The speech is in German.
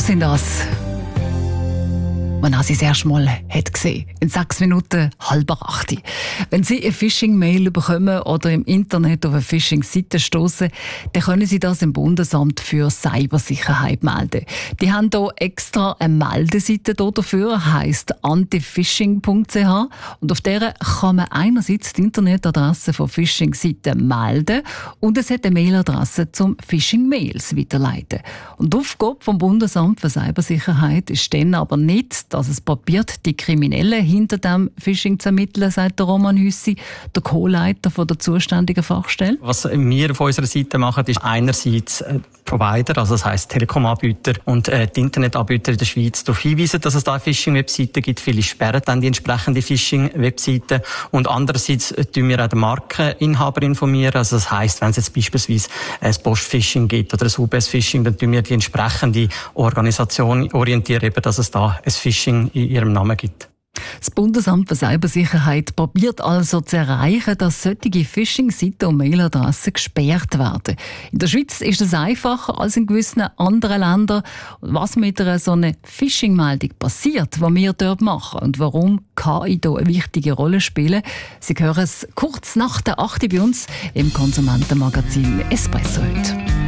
sind das, wenn er sie das erste Mal hat gesehen. In 6 Minuten 7:30. Wenn Sie eine Phishing-Mail bekommen oder im Internet auf eine Phishing-Seite stoßen, dann können Sie das im Bundesamt für Cybersicherheit melden. Die haben hier extra eine Meldeseite dafür, heisst antifishing.ch. Und auf der kann man einerseits die Internetadresse von Phishing-Seiten melden und es hat eine Mailadresse zum Phishing-Mails weiterleiten. Und die Aufgabe vom Bundesamt für Cybersicherheit ist dann aber nicht, dass es probiert, die Kriminellen hinter dem Phishing zu ermitteln, sagt der Roman Hüssi, der Co-Leiter der zuständigen Fachstelle. Was wir auf unserer Seite machen, ist einerseits Provider, also das heisst Telekom-Anbieter und die Internetanbieter in der Schweiz darauf hinweisen, dass es da Phishing-Webseiten gibt. Viele sperren dann die entsprechende Phishing-Webseite. Und andererseits tun wir auch den Markeninhaber informieren. Also das heisst, wenn es jetzt beispielsweise ein Post-Phishing gibt oder ein UBS-Phishing, dann tun wir die entsprechende Organisation orientieren, eben, dass es da ein Phishing in ihrem Namen gibt. Das Bundesamt für Cybersicherheit probiert also zu erreichen, dass solche Phishing-Seiten und Mailadressen gesperrt werden. In der Schweiz ist es einfacher als in gewissen anderen Ländern. Was mit einer so einer Phishing-Meldung passiert, was wir dort machen und warum KI hier eine wichtige Rolle spielen, Sie hören es kurz nach der 8 bei uns im Konsumentenmagazin Espresso heute.